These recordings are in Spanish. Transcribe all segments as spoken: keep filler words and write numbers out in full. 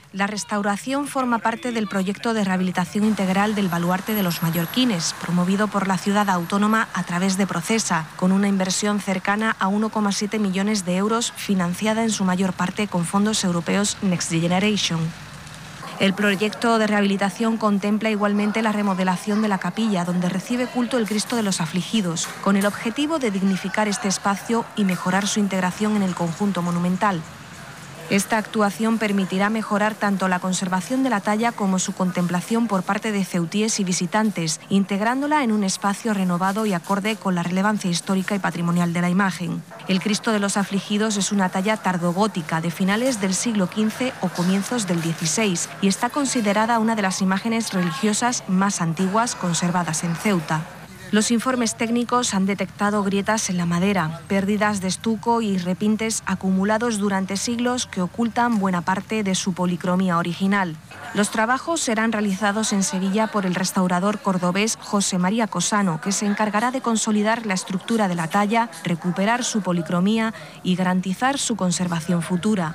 La restauración forma parte del proyecto de rehabilitación integral del Baluarte de los Mallorquines, promovido por la ciudad autónoma a través de Procesa, con una inversión cercana a uno coma siete millones de euros, financiada en su mayor parte con fondos europeos Next Generation. El proyecto de rehabilitación contempla igualmente la remodelación de la capilla, donde recibe culto el Cristo de los Afligidos, con el objetivo de dignificar este espacio y mejorar su integración en el conjunto monumental. Esta actuación permitirá mejorar tanto la conservación de la talla como su contemplación por parte de ceutíes y visitantes, integrándola en un espacio renovado y acorde con la relevancia histórica y patrimonial de la imagen. El Cristo de los Afligidos es una talla tardogótica de finales del siglo quince o comienzos del dieciséis y está considerada una de las imágenes religiosas más antiguas conservadas en Ceuta. Los informes técnicos han detectado grietas en la madera, pérdidas de estuco y repintes acumulados durante siglos que ocultan buena parte de su policromía original. Los trabajos serán realizados en Sevilla por el restaurador cordobés José María Cosano, que se encargará de consolidar la estructura de la talla, recuperar su policromía y garantizar su conservación futura.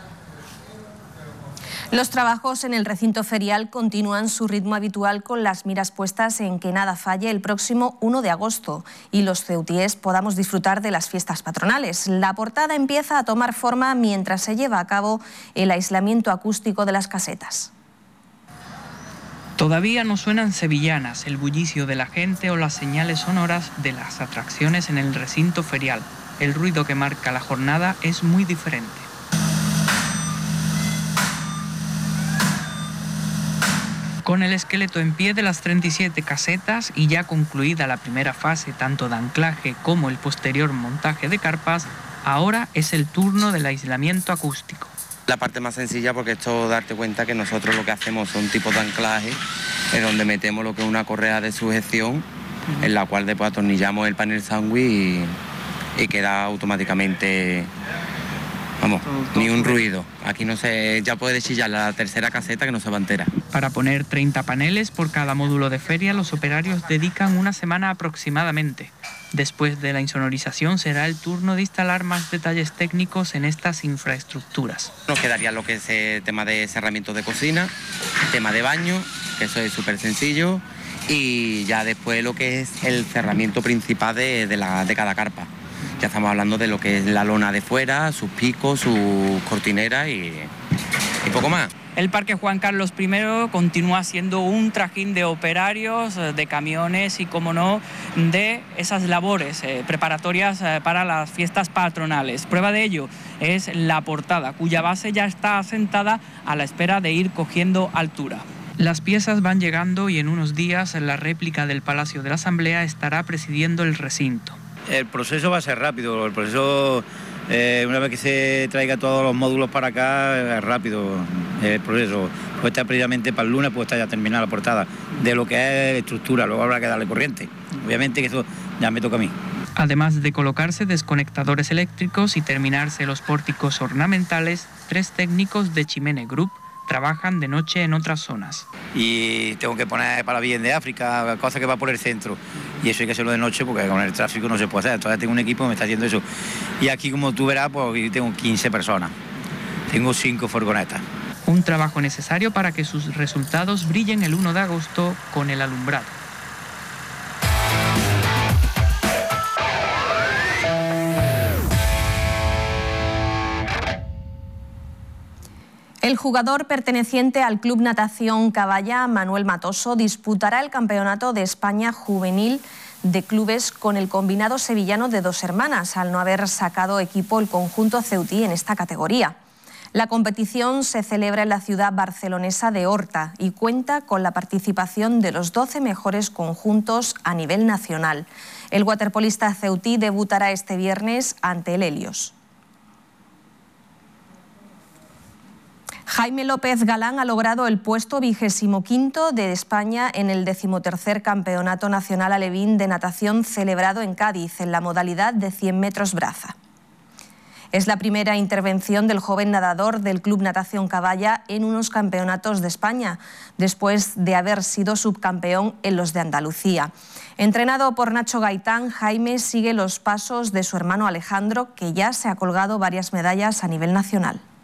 Los trabajos en el recinto ferial continúan su ritmo habitual, con las miras puestas en que nada falle el próximo uno de agosto y los ceutíes podamos disfrutar de las fiestas patronales. La portada empieza a tomar forma mientras se lleva a cabo el aislamiento acústico de las casetas. Todavía no suenan sevillanas, el bullicio de la gente o las señales sonoras de las atracciones en el recinto ferial. El ruido que marca la jornada es muy diferente. Con el esqueleto en pie de las treinta y siete casetas y ya concluida la primera fase tanto de anclaje como el posterior montaje de carpas, ahora es el turno del aislamiento acústico. La parte más sencilla, porque esto, darte cuenta que nosotros lo que hacemos son tipos de anclaje, en donde metemos lo que es una correa de sujeción, uh-huh. en la cual después atornillamos el panel sándwich y, y queda automáticamente... Vamos, ni un ruido. Aquí no se, ya puede chillar la tercera caseta que no se va entera. Para poner treinta paneles por cada módulo de feria, los operarios dedican una semana aproximadamente. Después de la insonorización será el turno de instalar más detalles técnicos en estas infraestructuras. Nos quedaría lo que es el tema de cerramiento de cocina, tema de baño, que eso es súper sencillo, y ya después lo que es el cerramiento principal de, de, la, de cada carpa. Ya estamos hablando de lo que es la lona de fuera, sus picos, sus cortineras y, y poco más. El Parque Juan Carlos primero continúa siendo un trajín de operarios, de camiones y, como no, de esas labores eh, preparatorias eh, para las fiestas patronales. Prueba de ello es la portada, cuya base ya está asentada a la espera de ir cogiendo altura. Las piezas van llegando y en unos días la réplica del Palacio de la Asamblea estará presidiendo el recinto. El proceso va a ser rápido, el proceso, eh, una vez que se traiga todos los módulos para acá, es rápido el proceso. Puede estar precisamente para el lunes, puede estar ya terminada la portada, de lo que es estructura, luego habrá que darle corriente. Obviamente que eso ya me toca a mí. Además de colocarse desconectadores eléctricos y terminarse los pórticos ornamentales, tres técnicos de Chimene Group trabajan de noche en otras zonas. Y tengo que poner para bien de África, cosa que va por el centro. Y eso hay que hacerlo de noche porque con el tráfico no se puede hacer. Entonces tengo un equipo que me está haciendo eso. Y aquí, como tú verás, pues tengo quince personas. Tengo cinco furgonetas. Un trabajo necesario para que sus resultados brillen el uno de agosto con el alumbrado. El jugador perteneciente al Club Natación Caballa, Manuel Matoso, disputará el Campeonato de España Juvenil de Clubes con el combinado sevillano de Dos Hermanas, al no haber sacado equipo el conjunto ceutí en esta categoría. La competición se celebra en la ciudad barcelonesa de Horta y cuenta con la participación de los doce mejores conjuntos a nivel nacional. El waterpolista ceutí debutará este viernes ante el Helios. Jaime López Galán ha logrado el puesto vigésimo quinto de España en el decimotercer Campeonato Nacional Alevín de Natación celebrado en Cádiz, en la modalidad de cien metros braza. Es la primera intervención del joven nadador del Club Natación Caballa en unos campeonatos de España, después de haber sido subcampeón en los de Andalucía. Entrenado por Nacho Gaitán, Jaime sigue los pasos de su hermano Alejandro, que ya se ha colgado varias medallas a nivel nacional.